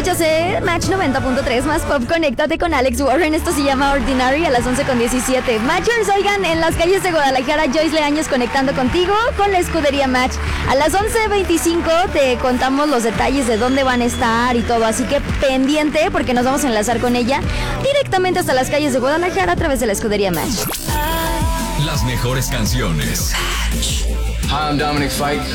Escuchas Match 90.3 más pop. Conéctate con Alex Warren. Esto se llama Ordinary a las 11:17. Matchers, oigan, en las calles de Guadalajara, Joyce Leaños conectando contigo con la escudería Match. A las 11:25 te contamos los detalles de dónde van a estar y todo. Así que pendiente porque nos vamos a enlazar con ella directamente hasta las calles de Guadalajara a través de la escudería Match. Las mejores canciones. Hi, I'm Dominic Fike.